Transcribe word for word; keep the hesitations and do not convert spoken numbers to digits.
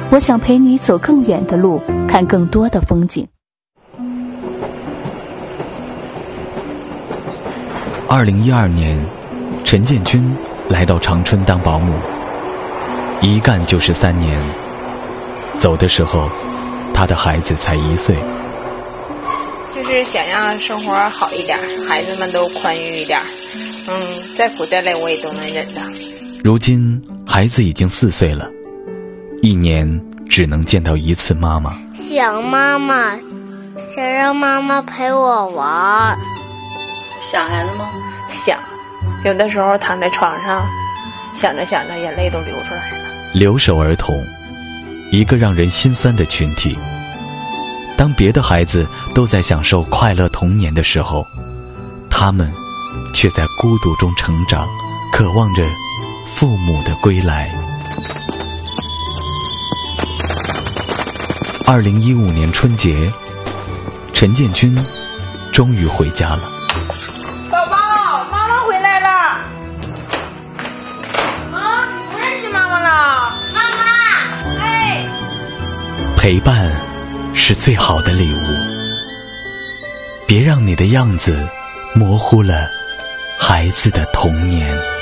我想陪你走更远的路，看更多的风景。 二零一二年，陈建军来到长春当保姆，一干就是三年。走的时候，他的孩子才一岁。 就是想让生活好一点，孩子们都宽裕一点，嗯，再苦再累我也都能忍的。 如今孩子已经四岁了，一年只能见到一次妈妈。 想妈妈，想让妈妈陪我玩。 想孩子吗？ 想，有的时候躺在床上，想着想着眼泪都流出来了。 留守儿童，一个让人心酸的群体。当别的孩子都在享受快乐童年的时候，他们却在孤独中成长，渴望着父母的归来。二零一五年春节，陈建军终于回家了。 宝宝，妈妈回来了。啊，你不认识妈妈了？ 妈妈， 哎， 陪伴是最好的礼物，别让你的样子模糊了孩子的童年。